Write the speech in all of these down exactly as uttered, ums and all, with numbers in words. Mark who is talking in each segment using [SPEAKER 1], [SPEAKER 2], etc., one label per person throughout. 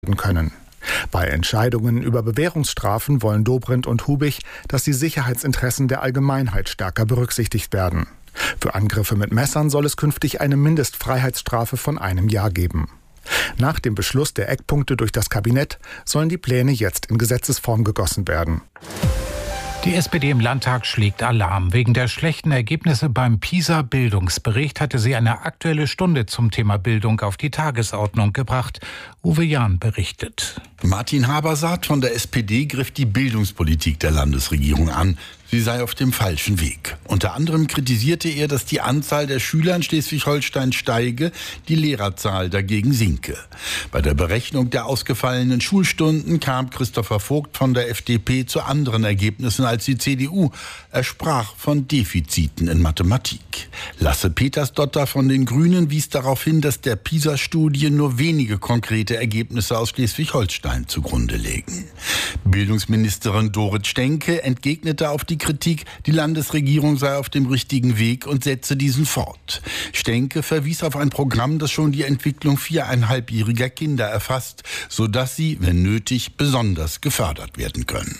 [SPEAKER 1] können. Bei Entscheidungen über Bewährungsstrafen wollen Dobrindt und Hubig, dass die Sicherheitsinteressen der Allgemeinheit stärker berücksichtigt werden. Für Angriffe mit Messern soll es künftig eine Mindestfreiheitsstrafe von einem Jahr geben. Nach dem Beschluss der Eckpunkte durch das Kabinett sollen die Pläne jetzt in Gesetzesform gegossen werden.
[SPEAKER 2] Die S P D im Landtag schlägt Alarm. Wegen der schlechten Ergebnisse beim PISA-Bildungsbericht hatte sie eine Aktuelle Stunde zum Thema Bildung auf die Tagesordnung gebracht. Uwe Jahn berichtet.
[SPEAKER 3] Martin Habersaat von der S P D griff die Bildungspolitik der Landesregierung an. Sie sei auf dem falschen Weg. Unter anderem kritisierte er, dass die Anzahl der Schüler in Schleswig-Holstein steige, die Lehrerzahl dagegen sinke. Bei der Berechnung der ausgefallenen Schulstunden kam Christopher Vogt von der F D P zu anderen Ergebnissen als die C D U. Er sprach von Defiziten in Mathematik. Lasse Petersdotter von den Grünen wies darauf hin, dass der PISA-Studie nur wenige konkrete Ergebnisse aus Schleswig-Holstein zugrunde legen. Bildungsministerin Dorit Stenke entgegnete auf die Kritik, die Landesregierung sei auf dem richtigen Weg und setze diesen fort. Stenke verwies auf ein Programm, das schon die Entwicklung viereinhalbjähriger Kinder erfasst, sodass sie, wenn nötig, besonders gefördert werden können.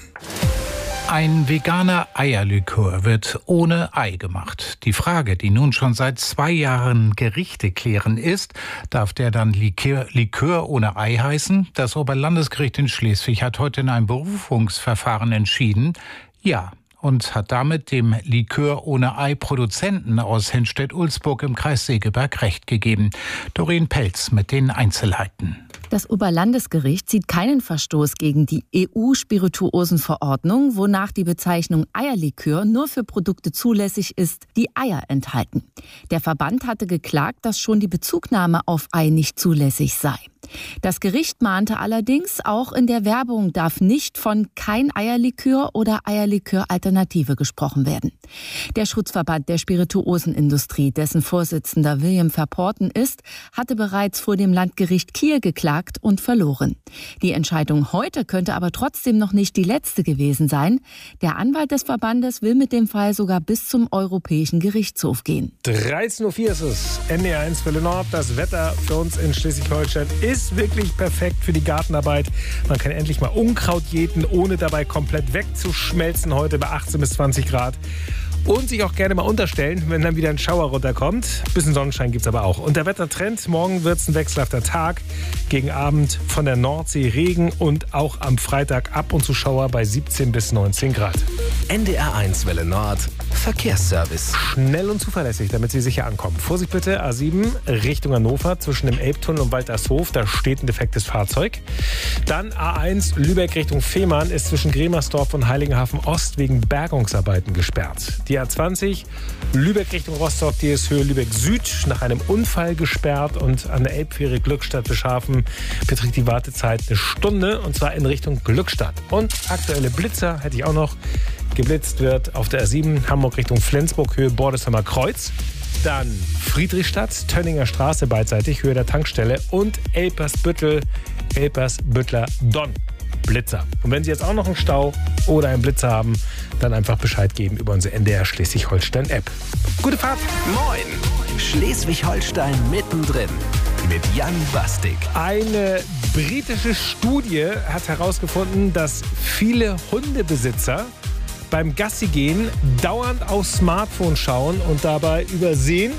[SPEAKER 2] Ein veganer Eierlikör wird ohne Ei gemacht. Die Frage, die nun schon seit zwei Jahren Gerichte klären, ist, darf der dann Likör, Likör ohne Ei heißen? Das Oberlandesgericht in Schleswig hat heute in einem Berufungsverfahren entschieden, ja. Und hat damit dem Likör ohne Ei-Produzenten aus Henstedt-Ulzburg im Kreis Segeberg Recht gegeben. Doreen Pelz mit den Einzelheiten.
[SPEAKER 4] Das Oberlandesgericht sieht keinen Verstoß gegen die E U-Spirituosenverordnung, wonach die Bezeichnung Eierlikör nur für Produkte zulässig ist, die Eier enthalten. Der Verband hatte geklagt, dass schon die Bezugnahme auf Ei nicht zulässig sei. Das Gericht mahnte allerdings, auch in der Werbung darf nicht von kein Eierlikör oder Eierlikör-Alternative gesprochen werden. Der Schutzverband der Spirituosenindustrie, dessen Vorsitzender William Verporten ist, hatte bereits vor dem Landgericht Kiel geklagt und verloren. Die Entscheidung heute könnte aber trotzdem noch nicht die letzte gewesen sein. Der Anwalt des Verbandes will mit dem Fall sogar bis zum Europäischen Gerichtshof gehen.
[SPEAKER 5] dreizehn Uhr vier ist es. N D R eins Welle Nord. Das Wetter für uns in Schleswig-Holstein ist wirklich perfekt für die Gartenarbeit. Man kann endlich mal Unkraut jäten, ohne dabei komplett wegzuschmelzen. Heute bei achtzehn bis zwanzig Grad. Und sich auch gerne mal unterstellen, wenn dann wieder ein Schauer runterkommt. Bisschen Sonnenschein gibt es aber auch. Und der Wettertrend, morgen wird es ein wechselhafter Tag. Gegen Abend von der Nordsee Regen und auch am Freitag ab und zu Schauer bei siebzehn bis neunzehn Grad.
[SPEAKER 6] N D R eins Welle Nord, Verkehrsservice.
[SPEAKER 5] Schnell und zuverlässig, damit Sie sicher ankommen. Vorsicht bitte, A sieben Richtung Hannover zwischen dem Elbtunnel und Waltershof. Da steht ein defektes Fahrzeug. Dann A eins Lübeck Richtung Fehmarn ist zwischen Gremersdorf und Heiligenhafen Ost wegen Bergungsarbeiten gesperrt. Die A zwanzig Lübeck Richtung Rostock, die ist Höhe Lübeck Süd nach einem Unfall gesperrt und an der Elbfähre Glückstadt-Beschafen beträgt die Wartezeit eine Stunde und zwar in Richtung Glückstadt. Und aktuelle Blitzer hätte ich auch noch. Geblitzt wird auf der A sieben Hamburg Richtung Flensburg Höhe Bordesheimer Kreuz. Dann Friedrichstadt, Tönninger Straße beidseitig Höhe der Tankstelle und Elpersbüttel, Elpersbüttler Donn. Blitzer. Und wenn Sie jetzt auch noch einen Stau oder einen Blitzer haben, dann einfach Bescheid geben über unsere N D R Schleswig-Holstein-App. Gute Fahrt!
[SPEAKER 6] Moin! Schleswig-Holstein mittendrin mit Jan Bastik.
[SPEAKER 5] Eine britische Studie hat herausgefunden, dass viele Hundebesitzer beim Gassigehen dauernd aufs Smartphone schauen und dabei übersehen,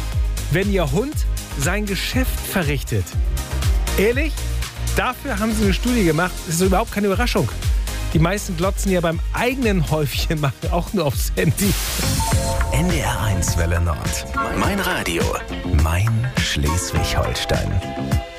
[SPEAKER 5] wenn ihr Hund sein Geschäft verrichtet. Ehrlich? Dafür haben sie eine Studie gemacht. Das ist überhaupt keine Überraschung. Die meisten glotzen ja beim eigenen Häufchen machen auch nur aufs Handy.
[SPEAKER 6] N D R eins Welle Nord. Mein Radio. Mein Schleswig-Holstein.